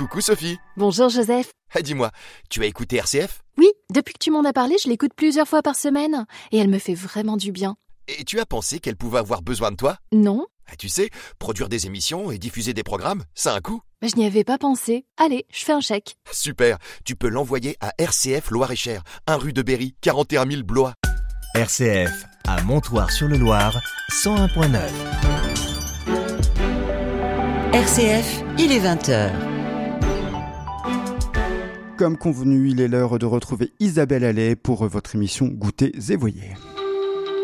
Coucou Sophie. Bonjour Joseph. Dis-moi, tu as écouté RCF ? Oui, depuis que tu m'en as parlé, je l'écoute plusieurs fois par semaine. Et elle me fait vraiment du bien. Et tu as pensé qu'elle pouvait avoir besoin de toi ? Non ? Tu sais, produire des émissions et diffuser des programmes, ça a un coût. Je n'y avais pas pensé. Allez, je fais un chèque. Super, tu peux l'envoyer à RCF Loir-et-Cher, 1 rue de Berry, 41 000 Blois. RCF à Montoire-sur-le-Loir, 101.9. RCF, il est 20h. Comme convenu, il est l'heure de retrouver Isabelle Allais pour votre émission Goûtez et Voyez.